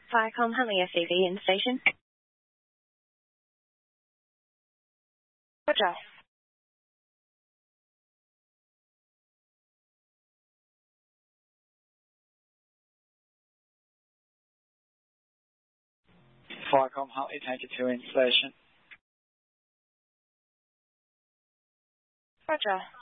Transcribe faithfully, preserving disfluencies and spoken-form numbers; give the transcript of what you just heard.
Viacom Huntley S C V in station. Roger. Viacom Huntley, Tanker two in station. Roger.